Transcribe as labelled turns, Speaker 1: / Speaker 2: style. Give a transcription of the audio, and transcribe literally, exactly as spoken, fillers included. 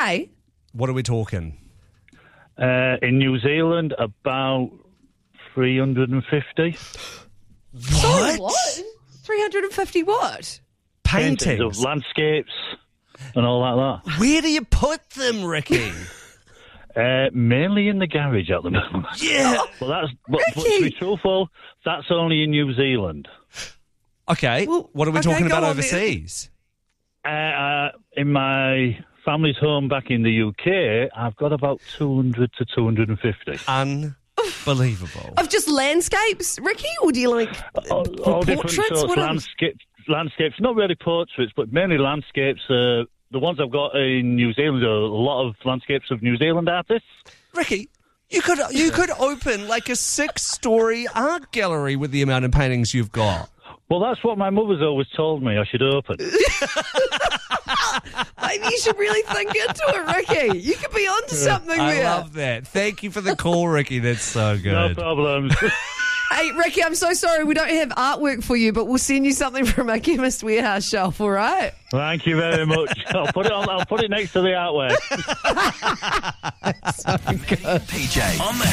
Speaker 1: K?
Speaker 2: What are we talking?
Speaker 3: Uh, in New Zealand, about three hundred fifty.
Speaker 1: Sorry, what? three hundred fifty what?
Speaker 2: Paintings.
Speaker 3: Of landscapes and all like that.
Speaker 2: Where do you put them, Ricky?
Speaker 3: Uh, mainly in the garage at the moment.
Speaker 2: Yeah.
Speaker 3: Well, that's but, but to be truthful, that's only in New Zealand.
Speaker 2: Okay.
Speaker 1: Well,
Speaker 2: what are we
Speaker 1: okay,
Speaker 2: talking
Speaker 1: go
Speaker 2: about
Speaker 1: on
Speaker 2: overseas?
Speaker 3: Uh, uh, in my family's home back in the U K, I've got about two hundred to two hundred fifty.
Speaker 2: Unbelievable.
Speaker 1: Of just landscapes, Ricky? Or do you like
Speaker 3: all, all different
Speaker 1: portraits?
Speaker 3: sorts,
Speaker 1: What else?
Speaker 3: landscapes, landscapes, not really portraits, but mainly landscapes. Uh, the ones I've got in New Zealand are a lot of landscapes of New Zealand artists.
Speaker 2: Ricky, you could you could open like a six-story art gallery with the amount of paintings you've got.
Speaker 3: Well, that's what my mother's always told me I should open.
Speaker 1: Maybe you should really think into it, Ricky. You could be onto something
Speaker 2: I
Speaker 1: there.
Speaker 2: love that. Thank you for the call, Ricky. That's so good.
Speaker 3: No problems.
Speaker 1: Hey, Ricky, I'm so sorry we don't have artwork for you, but we'll send you something from our Chemist Warehouse shelf, all right?
Speaker 3: Thank you very much. I'll put it on. I'll put it next to the artwork.
Speaker 1: So good.
Speaker 4: P J on the